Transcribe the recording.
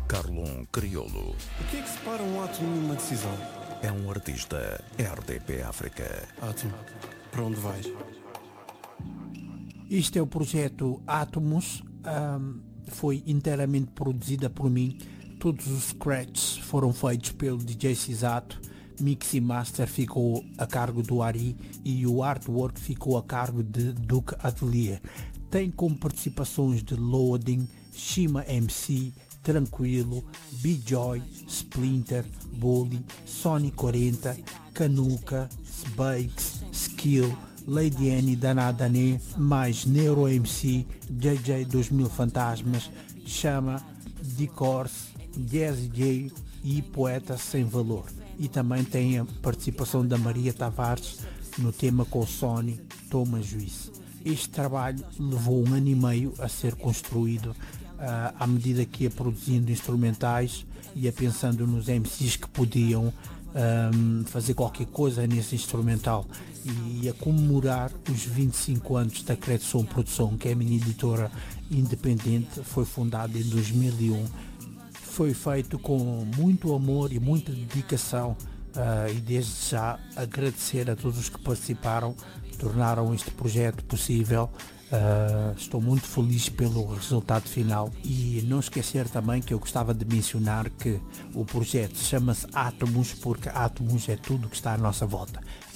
Carlon Crioulo. O que é que separa um átomo e uma decisão? É um artista RDP África. Átomo, para onde vais? Este é o projeto Atomos, foi inteiramente produzida por mim. Todos os scratches foram feitos pelo DJ Cisato. Mix e Master ficou a cargo do Ari e o artwork ficou a cargo de Duke Atelier. Tem como participações de Loading, Shima MC, Tranquilo, B-Joy, Splinter, Bully, Sony 40, Kanuka, Sbakes, Skill, Lady Annie Danadané, mais Neuro MC, JJ 2000 Fantasmas, Chama, Decors, Jazzy J e Poeta Sem Valor. E também tem a participação da Maria Tavares no tema com o Sony, Toma Juízo. Este trabalho levou 1 ano e meio a ser construído, à medida que ia produzindo instrumentais e ia pensando nos MCs que podiam fazer qualquer coisa nesse instrumental, e a comemorar os 25 anos da Credson Produção, que é a minha editora independente. Foi fundada em 2001. Foi feito com muito amor e muita dedicação, e desde já agradecer a todos os que participaram, tornaram este projeto possível. Estou muito feliz pelo resultado final, e não esquecer também que eu gostava de mencionar que o projeto chama-se Átomos porque átomos é tudo que está à nossa volta.